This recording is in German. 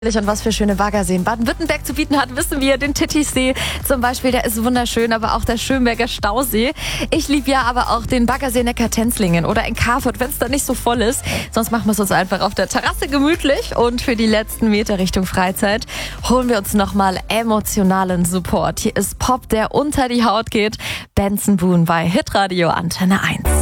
Und was für schöne Baggerseen Baden-Württemberg zu bieten hat, wissen wir. Den Titisee zum Beispiel, der ist wunderschön, aber auch der Schönberger Stausee. Ich liebe ja aber auch den Baggersee Neckar-Tenzlingen oder in Carfurt, wenn es da nicht so voll ist. Sonst machen wir es uns einfach auf der Terrasse gemütlich. Und für die letzten Meter Richtung Freizeit holen wir uns nochmal emotionalen Support. Hier ist Pop, der unter die Haut geht. Benson Boone bei Hitradio Antenne 1.